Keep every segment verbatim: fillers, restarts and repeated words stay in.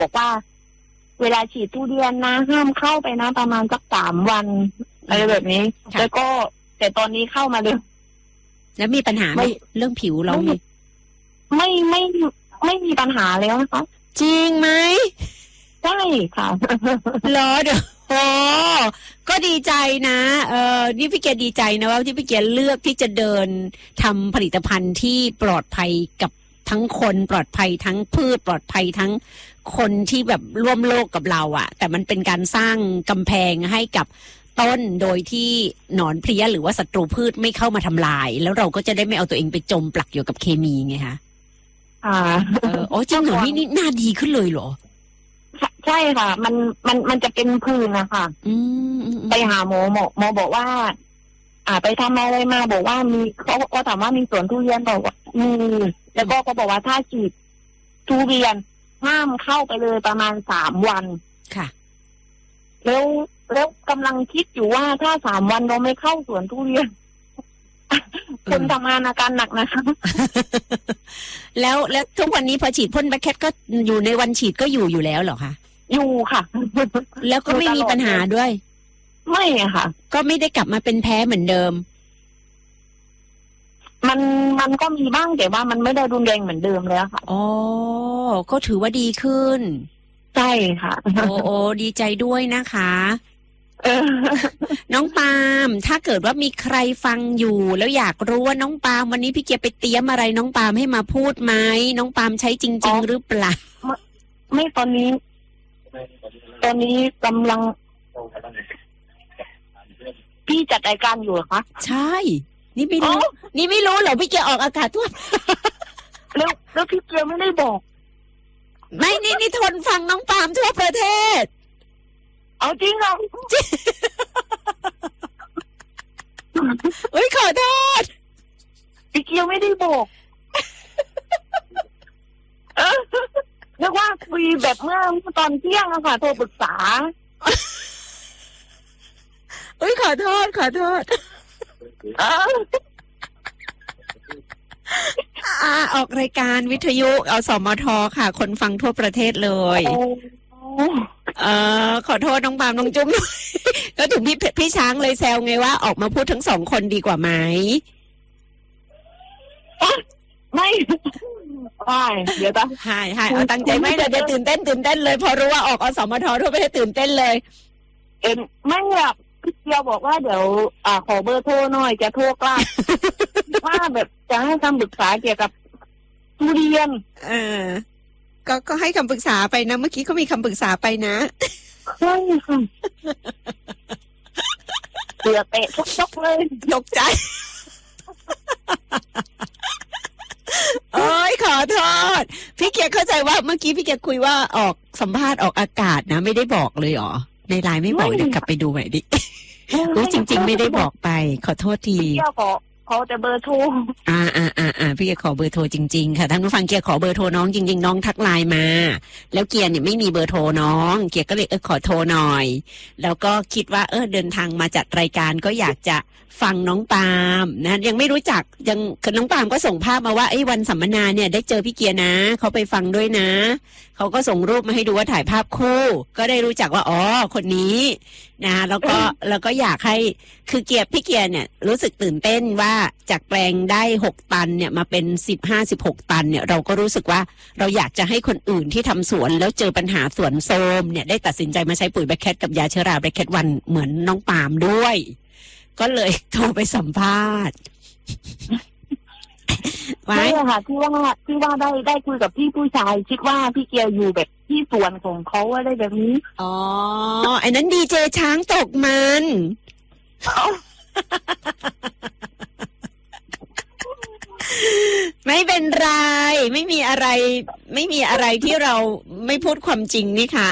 บอกว่าเวลาฉีดทุเรียนนะห้ามเข้าไปนะประมาณสักสามวันอะไรแบบนี้แล้วก็แต่ตอนนี้เข้ามาเลยแล้วมีปัญหาไหมเรื่องผิวเราไม่ไม่ไม่ไม่มีปัญหาแล้วนะคะจริงไหมใช่ค่ะเหรอเดี๋ยวโอ้ก็ดีใจนะเออนี่พี่เกียรดีใจนะว่าที่พี่เกียรเลือกที่จะเดินทำผลิตภัณฑ์ที่ปลอดภัยกับทั้งคนปลอดภัยทั้งพืชปลอดภัยทั้งคนที่แบบร่วมโลกกับเราอะแต่มันเป็นการสร้างกำแพงให้กับต้นโดยที่หนอนเพลี้ยหรือว่าศัตรูพืชไม่เข้ามาทำลายแล้วเราก็จะได้ไม่เอาตัวเองไปจมปลักอยู่กับเคมีไงคะอ่าเออโอ้จริงเหรอนี่นี่น่าดีขึ้นเลยเหรอใช่ค่ะมันมันมันจะเป็นผื่นนะคะไปหาหมอหมอหมอบอกว่าอ่าไปทำอะไรมาบอกว่ามีเขาก็ถามว่ามีสวนทุเรียนบอกว่ามีแล้วก็เขาบอกว่าถ้าฉีดทุเรียนห้ามเข้าไปเลยประมาณสามวันค่ะแล้วแล้วกำลังคิดอยู่ว่าถ้าสามวันเราไม่เข้าสวนทุเรียนคนทำงานอาการหนักนะคะแล้วแล้วทุกวันนี้พอฉีดพ่นแบคแคทก็อยู่ในวันฉีดก็อยู่อยู่แล้วเหรอคะอยู่ค่ะแล้วก็ไม่มีปัญหาด้วยไม่อะค่ะก็ไม่ได้กลับมาเป็นแพ้เหมือนเดิมมันมันก็มีบ้างแต่ว่ามันไม่ได้รุนแรงเหมือนเดิมแล้วค่ะอ๋อก็ถือว่าดีขึ้นใช่ค่ะโอ้โอ้ดีใจด้วยนะคะน้องปาล์มถ้าเกิดว่ามีใครฟังอยู่แล้วอยากรู้ว่าน้องปาล์มวันนี้พี่เกียร์ไปเตรียมอะไรน้องปาล์มให้มาพูดไหมน้องปาล์มใช้จริงๆหรือเปล่าไม่ตอนนี้ตอนนี้กำลังพี่จัดรายการอยู่เหรอคะใช่นี่ไม่รู้นี่ไม่รู้เหรอพี่เกียร์ออกอากาศทั่วแล้วแล้วพี่เกียร์ไม่ได้บอกไม่นี่นี่ทนฟังน้องปาล์มทั่วประเทศเอาจริงเหรอเฮ้ยขอโทษพี่เกียวไม่ได้บอกเรียกว่าคุยแบบเมื่อตอนเที่ยงอะค่ะโทรปรึกษาเฮ้ยขอโทษขอโทษอ่าออกรายการวิทยุเอาสมทค่ะคนฟังทั่วประเทศเลยเอ่อขอโทษน้องปาล์มน้องจุ๊บก็ถึงพี่พี่ช้างเลยแซวไงว่าออกมาพูดทั้งสองคนดีกว่าไหมไม่ไม่เดี๋ยวตั้งหายหายเอาตั้งใจไม่เดี๋ยวจะตื่นเต้นตื่นเต้นเลยพอรู้ว่าออกอสมททั่วประเทศตื่นเต้นเลยเอ็มไม่อยากพี่เกียวบอกว่าเดี๋ยวอ่าขอเบอร์โทรหน่อยจะโทรกลับว่าแบบจะให้คำปรึกษาเกี่ยวกับทุเรียนเออก็ก็ให้คำปรึกษาไปนะเมื่อกี้เขามีคำปรึกษาไปนะใช่ค่ะเสือเตะชกๆเลยตกใจโอ้ยขอโทษพี่เกียร์เข้าใจว่าเมื่อกี้พี่เกียร์คุยว่าออกสัมภาษณ์ออกอากาศนะไม่ได้บอกเลยอ๋อในไลน์ไม่บอกเดี๋ยวกลับไปดูใหม่ดิรู้จริงๆไม่ได้บอกไปขอโทษทีพี่ขอขอแต่เบอร์โทรอ่าอ่าอ่าอ่าพี่เกียร์ขอเบอร์โทรจริงๆค่ะท่านผู้ฟังเกียร์ขอเบอร์โทรน้องจริงๆน้องทักไลน์มาแล้วเกียร์เนี่ยไม่มีเบอร์โทรน้องเกียร์ก็เลยเออขอโทรหน่อยแล้วก็คิดว่าเออเดินทางมาจัดรายการก็อยากจะฟังน้องปาล์มนะยังไม่รู้จักยังน้องปาล์มก็ส่งภาพมาว่าไอ้วันสัมมนาเนี่ยได้เจอพี่เกียร์นะเขาไปฟังด้วยนะเขาก็ส่งรูปมาให้ดูว่าถ่ายภาพคู่ก็ได้รู้จักว่าอ๋อคนนี้นะแล้วก็แล้วก็อยากให้คือเกียร์พี่เกียร์เนี่ยรู้สึกตื่นเต้นว่าจากแปลงได้หกตันเนี่ยมาเป็นสิบห้า สิบหกตันเนี่ยเราก็รู้สึกว่าเราอยากจะให้คนอื่นที่ทำสวนแล้วเจอปัญหาสวนโทรมเนี่ยได้ตัดสินใจมาใช้ปุ๋ยแบคแคทกับยาเชื้อราแบคแคทวันเหมือนน้องปาล์มด้วยก็เลยโทรไปสัมภาษณ์ไม่ค่ะที่ว่าที่ว่าได้ได้คุยกับพี่ผู้ชายคิดว่าพี่เกียวอยู่แบบที่สวนของเขาอะไรแบบนี้อ๋อไอ้นั้นดีเจช้างตกมันไม่เป็นไรไม่มีอะไรไม่มีอะไรที่เราไม่พูดความจริงนี่ค่ะ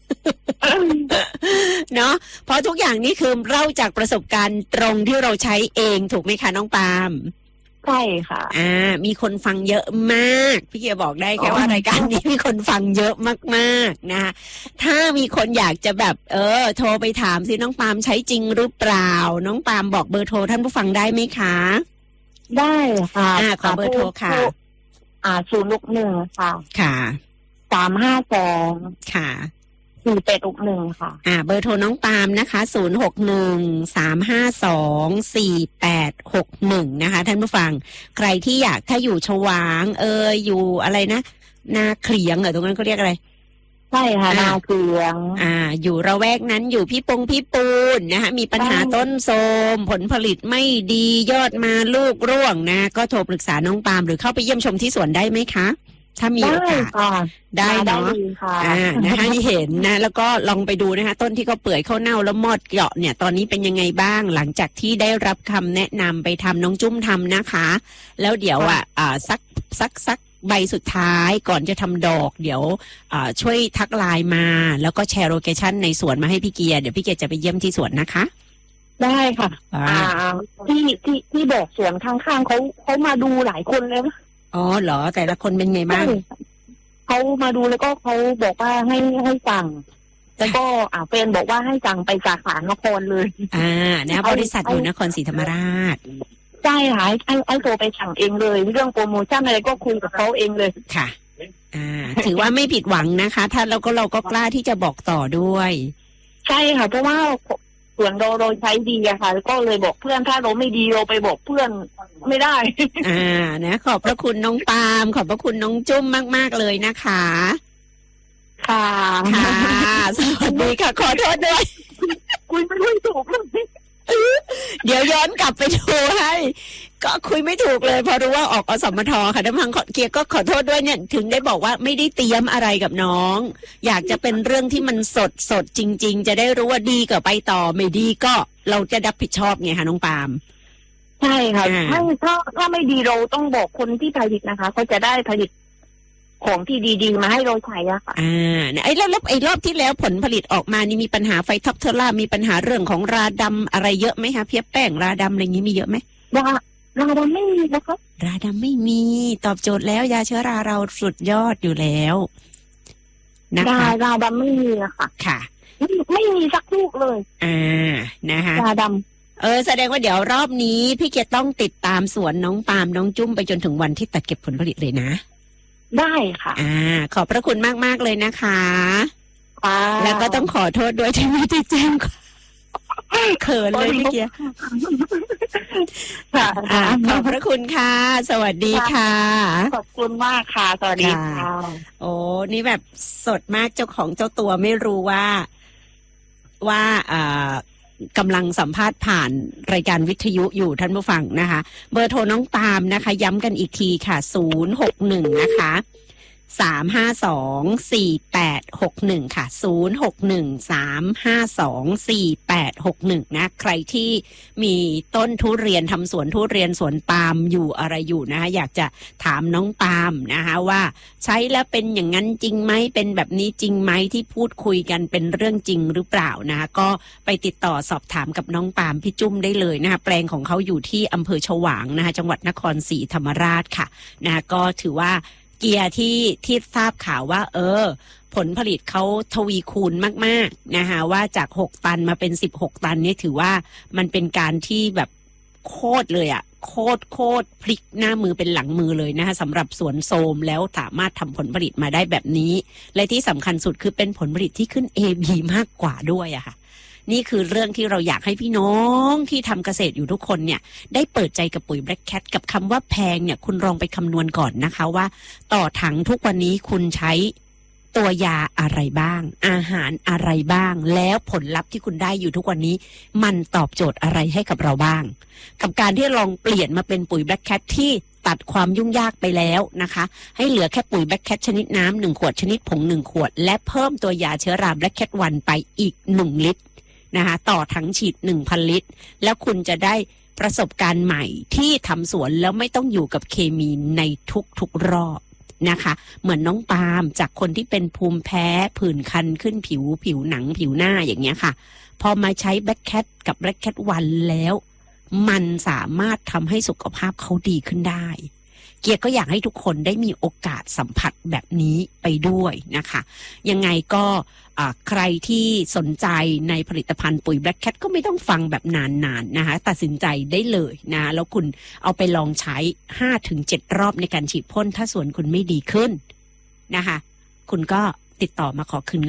เนาะเพราะทุกอย่างนี่คือเล่าจากประสบการณ์ตรงที่เราใช้เองถูกไหมคะน้องปาล์มใช่ค่ะอ่ามีคนฟังเยอะมากพี่เกียร์บอกได้แค่ว่ารายการนี้มีคนฟังเยอะมากๆนะคะถ้ามีคนอยากจะแบบเออโทรไปถามสิน้องปาล์มใช้จริงหรือเปล่าน้องปาล์มบอกเบอร์โทรท่านผู้ฟังได้ไหมคะได้ค่ะอ่าขอเบอร์โทรค่ะอ่าศูนย์หกหนึ่งค่ะค่ะสามห้าสองค่ะสี่แปดหกหนึ่งค่ะอ่าเบอร์โทรน้องปาล์มนะคะศูนย์หกหนึ่งสามห้าสองสี่แปดหกหนึ่งนะคะท่านผู้ฟังใครที่อยากถ้าอยู่ฉวางเอออยู่อะไรนะนาเขียงเหรอตรงนั้นเขาเรียกอะไรใช่ค่ะนาเขียงอ่าอยู่ระแวกนั้นอยู่พี่ปงพี่ปูนนะคะมีปัญหาต้นโทรมผลผลิตไม่ดียอดมาลูกร่วงนะก็โทรปรึกษาน้องปาล์มหรือเข้าไปเยี่ยมชมที่สวนได้ไหมคะถ้ามีโอกาสได้เนาะอ่านะคะเห็นนะแล้วก็ลองไปดูนะคะต้นที่เขาเปื่อยเขาเน่าแล้วมอดเกาะเนี่ยตอนนี้เป็นยังไงบ้างหลังจากที่ได้รับคำแนะนำไปทำน้องจุ้มทำนะคะแล้วเดี๋ยวอ่ะอ่าสักสักสักใบสุดท้ายก่อนจะทำดอกเดี๋ยวช่วยทักไลน์มาแล้วก็แชร์โลเคชั่นในสวนมาให้พี่เกียร์เดี๋ยวพี่เกียร์จะไปเยี่ยมที่สวนนะคะได้ค่ะอ่าที่ที่ที่บอกสวนข้างๆเขาเขามาดูหลายคนเลยอ๋อเหรอแต่ละคนเป็นไงบ้างเขามาดูแล้วก็เขาบอกว่าให้ให้สั่งแล้วก็อ่าเฟนบอกว่าให้สั่งไปสาขานครเลยอ่านะบริษัทอยู่นครศรีธรรมราชใช่ค่ะไอ้ไอ้โทรไปสั่งเองเลยเรื่องโปรโมชั่นอะไรก็คุยกับเขาเองเลยค่ะอ่าถือว่าไม่ผิดหวังนะคะถ้าเราก็เราก็กล้าที่จะบอกต่อด้วยใช่ค่ะเพราะว่าส่วนเราเราใช้ดีอะค่ะก็เลยบอกเพื่อนถ้าเราไม่ดีเราไปบอกเพื่อนไม่ได้อ่านะขอบพระคุณน้องปาล์มขอบพระคุณน้องจุ้มมากๆเลยนะคะค่ะค่ะสวัสดีค่ะขอโทษด้วยคุยไม่ค่อยถูกเลยเดี๋ยวย้อนกลับไปดูให้ก็คุยไม่ถูกเลยพอรู้ว่าออกอสมทค่ะท่านฟังเกียร์ก็ขอโทษด้วยเนี่ยถึงได้บอกว่าไม่ได้เตรียมอะไรกับน้องอยากจะเป็นเรื่องที่มันสดสดจริงๆจะได้รู้ว่าดีก็ไปต่อไม่ดีก็เราจะรับผิดชอบไงคะน้องปาล์มใช่ค่ะถ้าถ้าถ้าไม่ดีเราต้องบอกคนที่ผลิตนะคะเขาจะได้ผลิตของที่ดีๆมาให้เราใช้อะค่ะอ่าไอ้แล้วไอ้รอบที่แล้วผลผลิตออกมานี่มีปัญหาไฟท็อปเทอร่ามีปัญหาเรื่องของราดำอะไรเยอะไหมคะเพียบแป้งราดำอะไรงี้มีเยอะไหมราราดำไม่มีนะคะราดำไม่มีตอบโจทย์แล้วยาเชื้อราเราสุดยอดอยู่แล้วนะคะราดำไม่มีอะค่ะค่ะไม่ไม่มีสักลูกเลยอ่านะคะราดำเออแสดงว่าเดี๋ยวรอบนี้พี่เกดต้องติดตามสวนน้องปาล์มน้องจุ้มไปจนถึงวันที่ตัดเก็บผลผลิตเลยนะได้ค่ะอ่าขอบพระคุณมากๆเลยนะคะค่ะแล้วก็ต้องขอโทษด้วยที่ไม่ได้แจ้งเขินเลยพี่เกียร์ค่ะขอบพระคุณค่ะสวัสดีค่ะขอบคุณมากค่ะสวัสดีค่ะโอ้นี่แบบสดมากเจ้าของเจ้าตัวไม่รู้ว่าว่าอ่ากำลังสัมภาษณ์ผ่านรายการวิทยุอยู่ท่านผู้ฟังนะคะเบอร์โทรน้องปาล์มนะคะย้ำกันอีกทีค่ะศูนย์หกหนึ่งนะคะสามห้าสองสี่แปดหกหนึ่งค่ะศูนย์หกหนึ่งสามห้าสองสี่แปดหกหนึ่งนะใครที่มีต้นทุเรียนทำสวนทุเรียนสวนปาล์มอยู่อะไรอยู่นะคะอยากจะถามน้องปาล์มนะคะว่าใช้แล้วเป็นอย่างนั้นจริงไหมเป็นแบบนี้จริงไหมที่พูดคุยกันเป็นเรื่องจริงหรือเปล่านะคะก็ไปติดต่อสอบถามกับน้องปาล์มพี่จุ้มได้เลยนะคะแปลงของเขาอยู่ที่อำเภอฉวางนะคะจังหวัดนครศรีธรรมราชค่ะนะคะก็ถือว่าเกียร์ที่ที่ทราบข่าวว่าเออผลผลิตเขาทวีคูณมากๆนะคะว่าจากหกตันมาเป็นสิบหกตันนี่ถือว่ามันเป็นการที่แบบโคตรเลยอะโคตรโคตรพลิกหน้ามือเป็นหลังมือเลยนะคะสำหรับสวนโทรมแล้วสามารถทำผลผลิตมาได้แบบนี้และที่สำคัญสุดคือเป็นผลผลิตที่ขึ้น เอ บี มากกว่าด้วยอะค่ะนี่คือเรื่องที่เราอยากให้พี่น้องที่ทำเกษตรอยู่ทุกคนเนี่ยได้เปิดใจกับปุ๋ย Black Cat กับคำว่าแพงเนี่ยคุณลองไปคำนวณก่อนนะคะว่าต่อถังทุกวันนี้คุณใช้ตัวยาอะไรบ้างอาหารอะไรบ้างแล้วผลลัพธ์ที่คุณได้อยู่ทุกวันนี้มันตอบโจทย์อะไรให้กับเราบ้างกับการที่ลองเปลี่ยนมาเป็นปุ๋ย Black Cat ที่ตัดความยุ่งยากไปแล้วนะคะให้เหลือแค่ปุ๋ย Black Cat ชนิดน้ำหนึ่งขวดชนิดผงหนึ่งขวดและเพิ่มตัวยาเชื้อรา Black Cat วันไปอีกหนึ่งลิตรนะคะต่อถังฉีด หนึ่งพัน ลิตรแล้วคุณจะได้ประสบการณ์ใหม่ที่ทำสวนแล้วไม่ต้องอยู่กับเคมีในทุกๆรอบนะคะเหมือนน้องปาล์มจากคนที่เป็นภูมิแพ้ผื่นคันขึ้นผิวผิวหนังผิวหน้าอย่างเงี้ยค่ะพอมาใช้ Black Cat กับ Black Cat วันแล้วมันสามารถทำให้สุขภาพเขาดีขึ้นได้เกียร์ก็อยากให้ทุกคนได้มีโอกาสสัมผัสแบบนี้ไปด้วยนะคะยังไงก็ใครที่สนใจในผลิตภัณฑ์ปุ๋ย Black Cat ก็ไม่ต้องฟังแบบนานๆ น, นะคะตัดสินใจได้เลยนะแล้วคุณเอาไปลองใช้ ห้าถึงเจ็ด รอบในการฉีดพ่นถ้าสวนคุณไม่ดีขึ้นนะคะคุณก็ติดต่อมาขอคืนเงิน